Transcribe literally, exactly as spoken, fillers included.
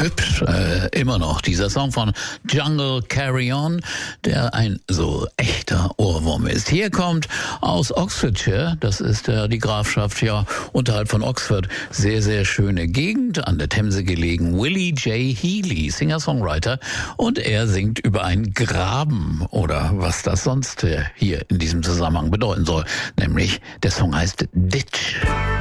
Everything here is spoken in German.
hübsch, äh, immer noch. Dieser Song von Jungle Carry On, der ein so echter Ohrwurm ist. Hier kommt aus Oxfordshire, das ist äh, die Grafschaft ja unterhalb von Oxford, sehr, sehr schöne Gegend, an der Themse gelegen, Willie J. Healy, Singer-Songwriter, und er singt über einen Graben oder was das sonst äh, hier in diesem Zusammenhang bedeuten soll, nämlich der Song heißt Ditch.